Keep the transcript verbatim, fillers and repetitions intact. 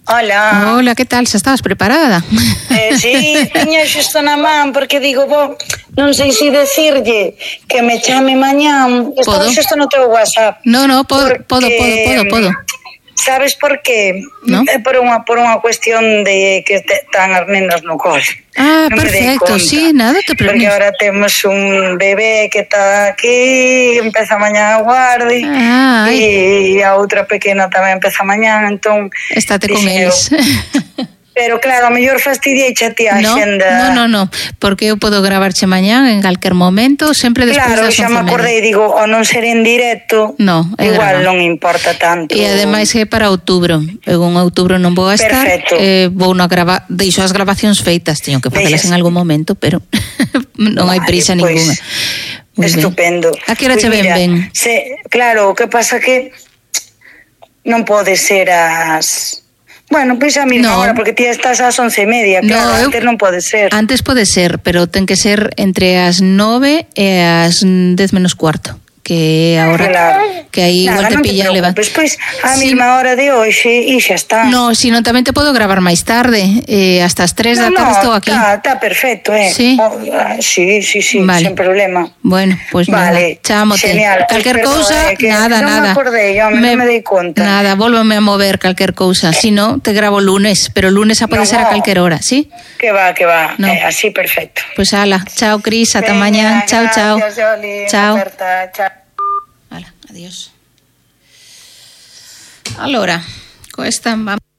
Hola. Hola, que tal? Xa estabas preparada? Eh, sí, tiña xusto na man, porque digo, bo, non sei se decirlle que me chame mañán. Estaba xusto no teu WhatsApp. No, no, podo, podo, podo, podo, podo. Sabes por qué? ¿No? É por unha por unha cuestión de que están as nenas no cole. Ah, non perfecto, sí, nada te preocupes. Porque ahora temos un bebé que está aquí, empeza mañá a guardi, ah, e a outra pequena tamén empeza mañá, entón... Estate con eles. Pero claro, a mellor fastidieiche a ti a no, xenda. No, no, no, porque eu podo gravarche mañán en calquer momento, sempre despois claro, das xa once me acordei, digo, o non ser en directo, no, igual grava. Non importa tanto. E ademais é para outubro. Eu en outubro non vou a estar. Perfecto. Eh, vou na grava, deixo as grabacións feitas, teño que facelas en algún momento, pero non hai prisa vale, ninguna. Pues, estupendo. A que hora che ven ben? Se, claro, o que pasa que non pode ser as... Bueno, pois a mesma no. hora, porque ti estás ás once e media, claro, no, antes non pode ser. Antes pode ser, pero ten que ser entre as nove e as dez menos cuarto, que agora claro. que aí igual te pilla leva. Pois pois a sí. mesma hora de hoxe e xa está. No, si non tamén te podo gravar máis tarde, eh, hasta as tres no, da tarde no, estou aquí. Está, está perfecto, eh. Sí. Oh, uh, sí, sí, sí, vale. Sin problema. Bueno, pues vale. nada, chámote. Genial. Calquer pues, cousa, eh, nada, non nada. Me acordei, home, me, non me dei conta. Nada, vólveme a mover calquer cousa, si no te gravo lunes, pero lunes a pode no, ser a calquer hora, ¿sí? Que va, que va, no. eh, así perfecto. Pues ala, chao Cris, ata mañán, chao, chao. Gracias, Yoli, chao. Oferta, chao. Ala, adiós. Allora, questa...